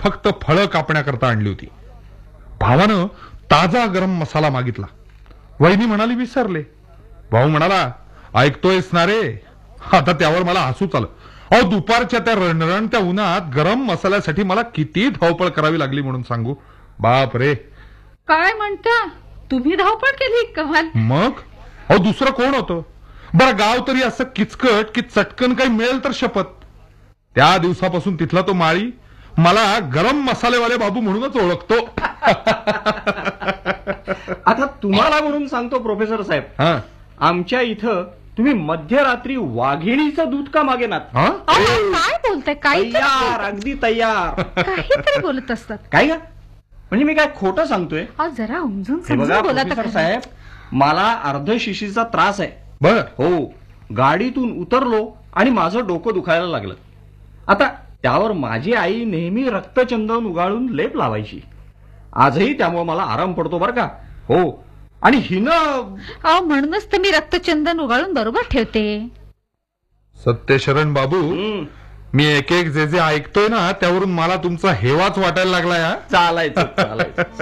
फक्त फळं कापण्याकरता आणली होती. भावानं ताजा गरम मसाला मागितला. वहिनी म्हणाली विसरले. भाऊ म्हणाला ऐकतोयस ना रे. आता त्यावर मला हसूच आलं. अहो दुपारच्या त्या रणरणत्या उन्हात गरम मसाल्यासाठी मला किती धावपळ करावी लागली म्हणून सांगू. बाप रे. काय म्हणता, तुम्ही धावपळ केली? कमाल. मग अहो दुसरं कोण होतं बरं. गाव तरी असं किचकट की चटकन काही मिळेल तर शपथ. त्या दिवसापासून तिथला तो माळी मला गरम मसालेवाले बाबू म्हणूनच ओळखतो. आता तुम्हाला म्हणून सांगतो प्रोफेसर साहेब, हा आमच्या इथं तुम्ही मध्यरात्री वाघिणीचं दूध का मागेनात? हा काय बोलताय? तयार, अगदी तयार. काहीतरी बोलत असतात. काय का म्हणजे मी काय खोटं सांगतोय? जरा उमजून हे बघा समजून बोला प्रोफेसर तर. साहेब, मला अर्धशिशीचा त्रास आहे. बर. हो, गाडीतून उतरलो आणि माझं डोकं दुखायला लागलं. आता त्यावर माझी आई नेहमी रक्तचंदन उगाळून लेप लावायची. आजही त्यामुळे मला आराम पडतो बरं का. हो, आणि हिनं म्हणूनच तर मी रक्तचंदन उगाळून बरोबर ठेवते. सत्यशरण बाबू, मी एक एक जे जे ऐकतोय ना त्यावरून मला तुमचा हेवाच वाटायला लागलाय. चालायचं चालायचं.